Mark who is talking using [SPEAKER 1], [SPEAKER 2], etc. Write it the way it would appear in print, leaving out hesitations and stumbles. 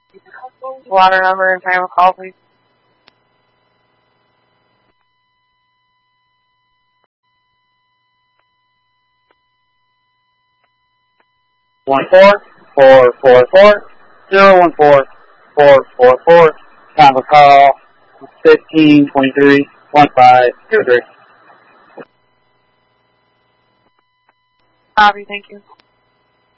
[SPEAKER 1] Water number and time of call, please.
[SPEAKER 2] One 014-444. Time of call 1523-1523.
[SPEAKER 1] Copy, thank you.